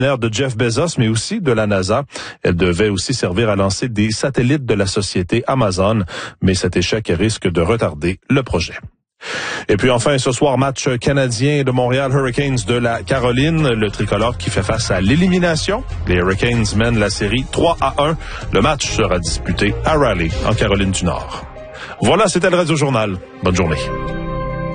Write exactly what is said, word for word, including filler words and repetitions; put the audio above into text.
de Jeff Bezos, mais aussi de la NASA. Elle devait aussi servir à lancer des satellites de la société Amazon, mais cet échec risque de retarder le projet. Et puis enfin, ce soir, match canadien de Montréal Hurricanes de la Caroline, le tricolore qui fait face à l'élimination. Les Hurricanes mènent la série trois à un. Le match sera disputé à Raleigh, en Caroline du Nord. Voilà, c'était le Radio Journal. Bonne journée.